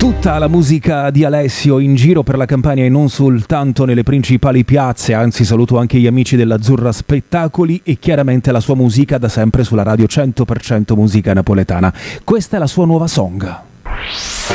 Tutta la musica di Alessio in giro per la Campania e non soltanto nelle principali piazze, anzi saluto anche gli amici dell'Azzurra Spettacoli e chiaramente la sua musica da sempre sulla radio 100% musica napoletana. Questa è la sua nuova song.